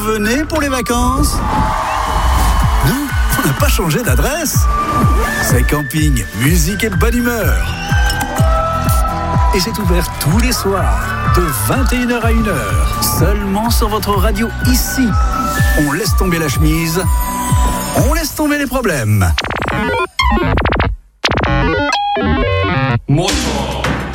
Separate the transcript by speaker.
Speaker 1: revenez pour les vacances? Non, on n'a pas changé d'adresse. C'est camping, musique et bonne humeur. Et c'est ouvert tous les soirs, de 21h à 1h, seulement sur votre radio ici. On laisse tomber la chemise, on laisse tomber les problèmes.